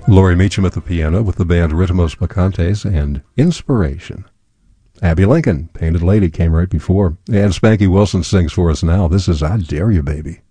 Laurie Meacham at the piano with the band Ritmos Bacantes and Inspiration. Abby Lincoln, Painted Lady, came right before. And Spanky Wilson sings for us now. This is I Dare You, Baby.